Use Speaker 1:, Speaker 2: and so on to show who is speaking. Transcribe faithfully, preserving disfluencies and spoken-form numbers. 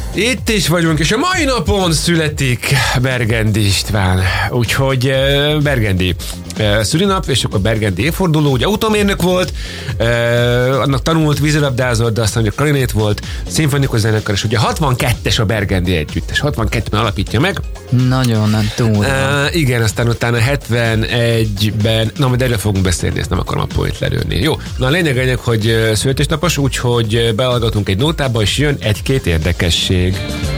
Speaker 1: Itt is vagyunk, és a mai napon születik Bergendi István. Úgyhogy uh, Bergendi uh, szülinap, és akkor Bergendi évforduló, ugye automérnök volt, uh, annak tanult, vízilabdázott, de aztán ugye klarinét volt, szimfonikus zenekar, és ugye hatvankettes a Bergendi együttes, hatvankettőben alapítja meg.
Speaker 2: Nagyon nem túl. Uh,
Speaker 1: igen, aztán utána hetvenegyben, na majd erről fogunk beszélni, ezt nem akarom a poét lelőni. Jó, na a lényeg, lényeg, hogy születésnapos, úgyhogy beallgatunk egy nótába, és jön egy-két érdekesség.